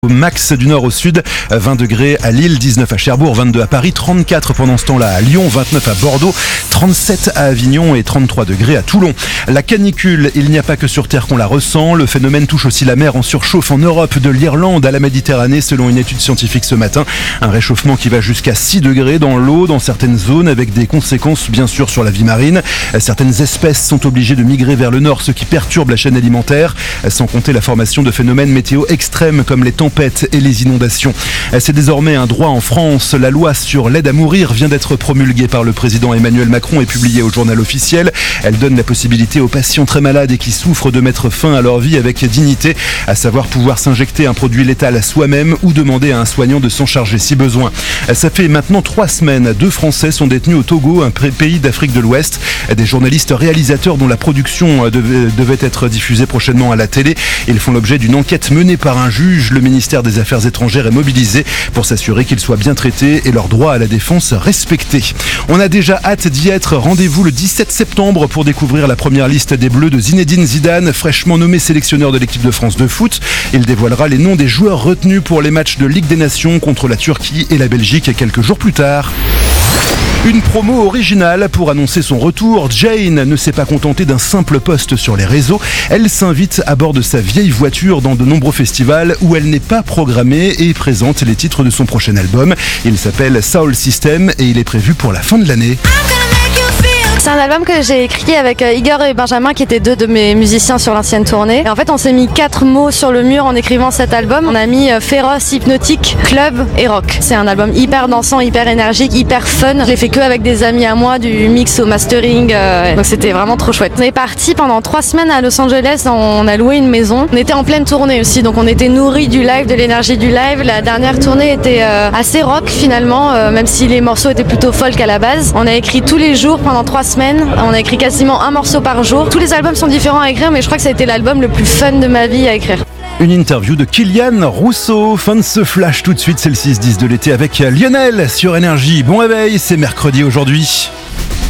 Au max du nord au sud, 20 degrés à Lille, 19 à Cherbourg, 22 à Paris, 34 pendant ce temps-là à Lyon, 29 à Bordeaux, 37 à Avignon et 33 degrés à Toulon. La canicule, il n'y a pas que sur Terre qu'on la ressent. Le phénomène touche aussi la mer en surchauffe en Europe, de l'Irlande à la Méditerranée, selon une étude scientifique ce matin. Un réchauffement qui va jusqu'à 6 degrés dans l'eau, dans certaines zones, avec des conséquences bien sûr sur la vie marine. Certaines espèces sont obligées de migrer vers le nord, ce qui perturbe la chaîne alimentaire, sans compter la formation de phénomènes météo extrêmes comme les tempêtes et les inondations. C'est désormais un droit en France. La loi sur l'aide à mourir vient d'être promulguée par le président Emmanuel Macron et publiée au journal officiel. Elle donne la possibilité aux patients très malades et qui souffrent de mettre fin à leur vie avec dignité, à savoir pouvoir s'injecter un produit létal soi-même ou demander à un soignant de s'en charger si besoin. Ça fait maintenant 3 semaines. 2 Français sont détenus au Togo, un pays d'Afrique de l'Ouest. Des journalistes réalisateurs dont la production devait être diffusée prochainement à la télé. Ils font l'objet d'une enquête menée par un juge. Le ministère des Affaires étrangères est mobilisé pour s'assurer qu'ils soient bien traités et leurs droits à la défense respectés. On a déjà hâte d'y être. Rendez-vous le 17 septembre pour découvrir la première liste des Bleus de Zinedine Zidane, fraîchement nommé sélectionneur de l'équipe de France de foot. Il dévoilera les noms des joueurs retenus pour les matchs de Ligue des Nations contre la Turquie et la Belgique quelques jours plus tard. Une promo originale pour annoncer son retour. Jane ne s'est pas contentée d'un simple post sur les réseaux. Elle s'invite à bord de sa vieille voiture dans de nombreux festivals où elle n'est pas programmée et présente les titres de son prochain album. Il s'appelle Soul System et il est prévu pour la fin de l'année. C'est un album que j'ai écrit avec Igor et Benjamin qui étaient 2 de mes musiciens sur l'ancienne tournée. Et en fait on s'est mis 4 mots sur le mur en écrivant cet album. On a mis féroce, hypnotique, club et rock. C'est un album hyper dansant, hyper énergique, hyper fun. Je l'ai fait que avec des amis à moi, du mix au mastering. Donc c'était vraiment trop chouette. On est parti pendant 3 semaines à Los Angeles, on a loué une maison. On était en pleine tournée aussi, donc on était nourris du live, de l'énergie du live. La dernière tournée était assez rock finalement, même si les morceaux étaient plutôt folk à la base. On a écrit tous les jours pendant 3 semaines. On a écrit quasiment un morceau par jour. Tous les albums sont différents à écrire, mais je crois que ça a été l'album le plus fun de ma vie à écrire. Une interview de Kylian Rousseau. Fin de ce flash tout de suite, c'est le 6-10 de l'été avec Lionel sur Énergie. Bon réveil, c'est mercredi aujourd'hui.